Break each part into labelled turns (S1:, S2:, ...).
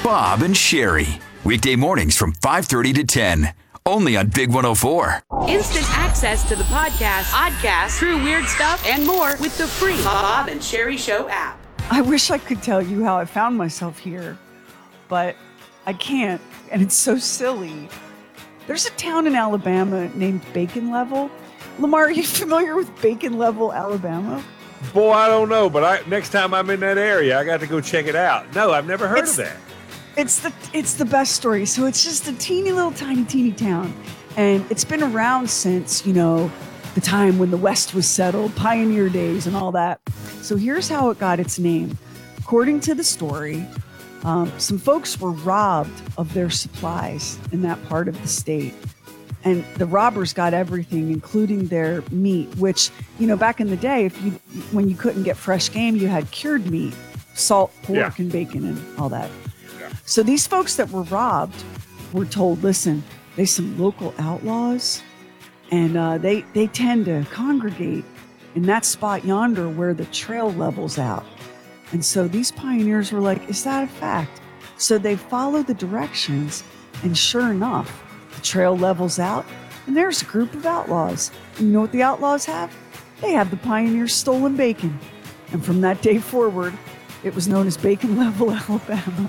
S1: Bob and Sherry. Weekday mornings from 5:30 to 10. Only on Big 104.
S2: Instant access to the podcast, true weird stuff, and more with the free Bob and Sherry Show app.
S3: I wish I could tell you how I found myself here, but I can't, and it's so silly. There's a town in Alabama named Bacon Level. Lamar, are you familiar with Bacon Level, Alabama?
S4: Boy, I don't know, but next time I'm in that area, I got to go check it out. No, I've never heard of that.
S3: It's the best story. So it's just a teeny little teeny town, and it's been around since, the time when the West was settled, pioneer days and all that. So here's how it got its name. According to the story, some folks were robbed of their supplies in that part of the state. And the robbers got everything, including their meat, which, back in the day, when you couldn't get fresh game, you had cured meat, salt, pork, and bacon and all that. So these folks that were robbed were told, listen, there's some local outlaws, and they tend to congregate in that spot yonder where the trail levels out. And so these pioneers were like, is that a fact? So they follow the directions, and sure enough, the trail levels out, and there's a group of outlaws. And you know what the outlaws have? They have the pioneers' stolen bacon. And from that day forward, it was known as Bacon Level, Alabama.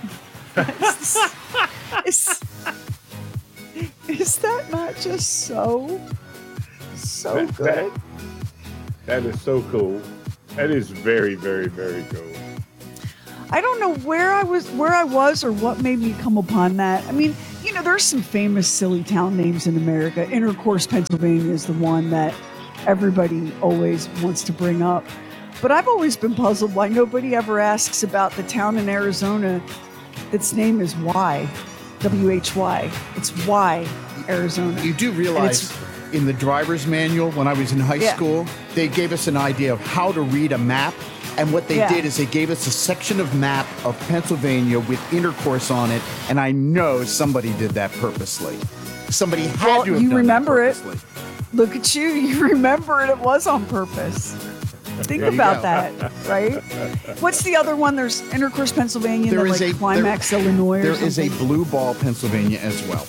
S3: Is that not just so good?
S4: That is so cool. That is very, very, very cool.
S3: I don't know where I was or what made me come upon that. I mean, there's some famous silly town names in America. Intercourse, Pennsylvania is the one that everybody always wants to bring up. But I've always been puzzled why nobody ever asks about the town in Arizona. Its name is Y, W-H-Y. It's Y, Arizona.
S5: You do realize in the driver's manual when I was in high school, they gave us an idea of how to read a map. And what they did is they gave us a section of map of Pennsylvania with intercourse on it. And I know somebody did that purposely. Somebody had to have done
S3: remember
S5: that purposely.
S3: It. Look at you. You remember it. It was on purpose. Think about that, right? What's the other one? There's Intercourse, Pennsylvania.
S5: There is
S3: Climax, Illinois.
S5: There is a Blue Ball, Pennsylvania as well.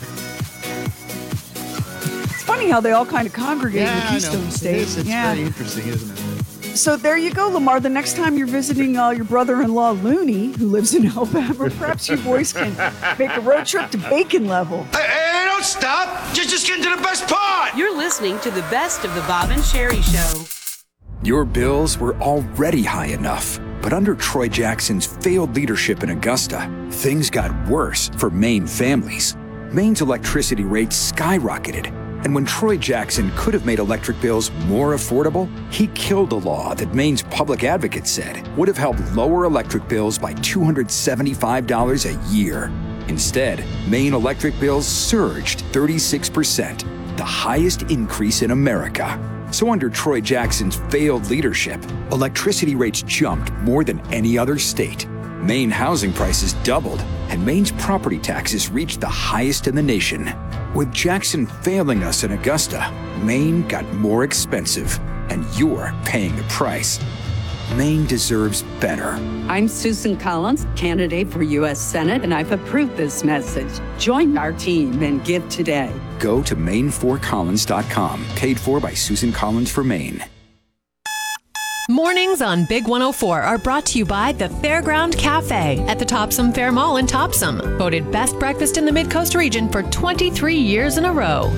S3: It's funny how they all kind of congregate in the Keystone State.
S5: It's very interesting, isn't it?
S3: So there you go, Lamar. The next time you're visiting your brother-in-law, Looney, who lives in Alabama, perhaps you boys can make a road trip to Bacon Level.
S6: Hey, don't stop. Just get to the best part.
S2: You're listening to the best of the Bob and Sherry Show.
S1: Your bills were already high enough, but under Troy Jackson's failed leadership in Augusta, things got worse for Maine families. Maine's electricity rates skyrocketed, and when Troy Jackson could have made electric bills more affordable, he killed a law that Maine's public advocate said would have helped lower electric bills by $275 a year. Instead, Maine electric bills surged 36%, the highest increase in America. So under Troy Jackson's failed leadership, electricity rates jumped more than any other state. Maine housing prices doubled, and Maine's property taxes reached the highest in the nation. With Jackson failing us in Augusta, Maine got more expensive, and you're paying the price. Maine deserves better.
S7: I'm Susan Collins, candidate for U.S. Senate, and I've approved this message. Join our team and give today.
S1: Go to Maine4Collins.com. Paid for by Susan Collins for Maine.
S8: Mornings on Big 104 are brought to you by the Fairground Cafe at the Topsom Fair Mall in Topsom. Voted best breakfast in the Mid-Coast region for 23 years in a row.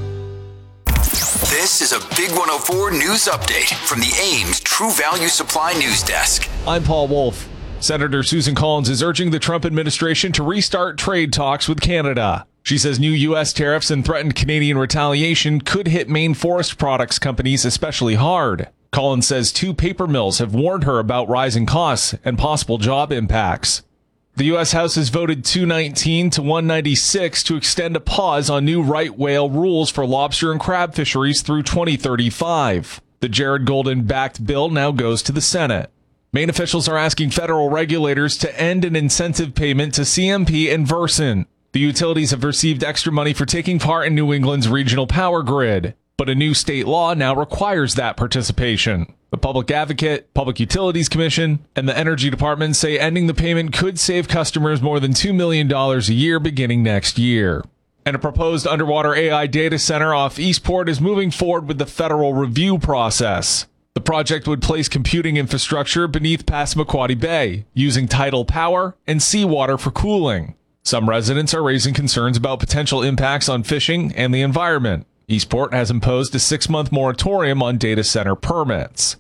S1: This is a Big 104 news update from the Ames True Value Supply News Desk.
S9: I'm Paul Wolf. Senator Susan Collins is urging the Trump administration to restart trade talks with Canada. She says new U.S. tariffs and threatened Canadian retaliation could hit Maine forest products companies especially hard. Collins says 2 paper mills have warned her about rising costs and possible job impacts. The U.S. House has voted 219 to 196 to extend a pause on new right whale rules for lobster and crab fisheries through 2035. The Jared Golden-backed bill now goes to the Senate. Maine officials are asking federal regulators to end an incentive payment to CMP and Versant. The utilities have received extra money for taking part in New England's regional power grid, but a new state law now requires that participation. The Public Advocate, Public Utilities Commission, and the Energy Department say ending the payment could save customers more than $2 million a year beginning next year. And a proposed underwater AI data center off Eastport is moving forward with the federal review process. The project would place computing infrastructure beneath Passamaquoddy Bay, using tidal power and seawater for cooling. Some residents are raising concerns about potential impacts on fishing and the environment. Eastport has imposed a 6-month moratorium on data center permits.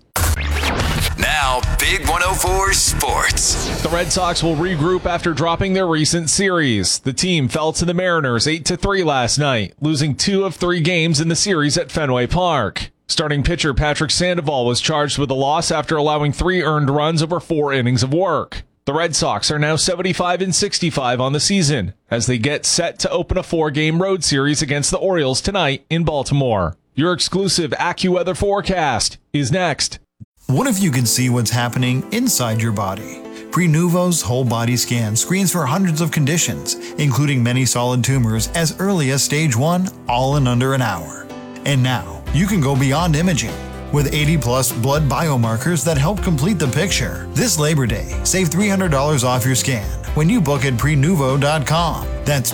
S10: Now, Big 104 Sports.
S9: The Red Sox will regroup after dropping their recent series. The team fell to the Mariners 8-3 last night, losing 2 of 3 games in the series at Fenway Park. Starting pitcher Patrick Sandoval was charged with a loss after allowing 3 earned runs over 4 innings of work. The Red Sox are now 75-65 on the season as they get set to open a 4-game road series against the Orioles tonight in Baltimore. Your exclusive AccuWeather forecast is next.
S11: What if you could see what's happening inside your body? Prenuvo's whole body scan screens for hundreds of conditions, including many solid tumors as early as stage 1, all in under an hour. And now, you can go beyond imaging. With 80-plus blood biomarkers that help complete the picture. This Labor Day, save $300 off your scan when you book at Prenuvo.com. That's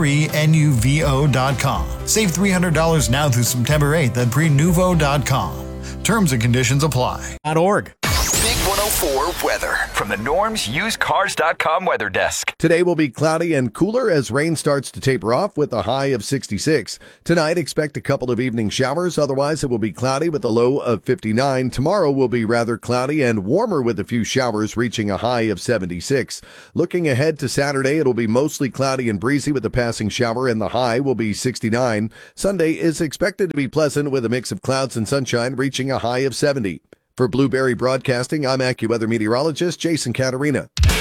S11: Prenuvo.com. Save $300 now through September 8th at Prenuvo.com. Terms and conditions apply.
S10: .org. Big 104 weather from the Norm's UsedCars.com weather desk.
S12: Today will be cloudy and cooler as rain starts to taper off with a high of 66. Tonight, expect a couple of evening showers. Otherwise, it will be cloudy with a low of 59. Tomorrow will be rather cloudy and warmer with a few showers reaching a high of 76. Looking ahead to Saturday, it'll be mostly cloudy and breezy with a passing shower and the high will be 69. Sunday is expected to be pleasant with a mix of clouds and sunshine reaching a high of 70. For Blueberry Broadcasting, I'm AccuWeather meteorologist Jason Caterina.